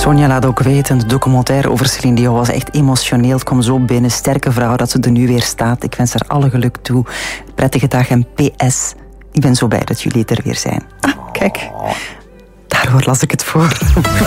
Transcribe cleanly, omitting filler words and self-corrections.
Sonja laat ook weten, de documentaire over Céline Dion was echt emotioneel. Het kwam zo binnen, sterke vrouw dat ze er nu weer staat. Ik wens haar alle geluk toe. Prettige dag en PS. Ik ben zo blij dat jullie er weer zijn. Ah, kijk, daarvoor las ik het voor.